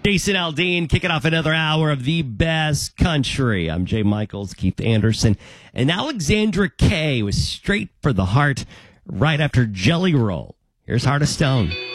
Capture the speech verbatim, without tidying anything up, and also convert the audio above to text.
Jason Aldean kicking off another hour of the best country. I'm Jay Michaels, Keith Anderson, and Alexandra Kay was straight for the heart right after Jelly Roll. Here's Heart of Stone.